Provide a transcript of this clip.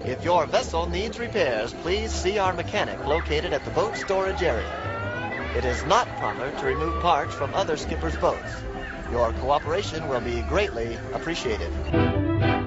If your vessel needs repairs, please see our mechanic located at the boat storage area. It is not proper to remove parts from other skippers' boats. Your cooperation will be greatly appreciated.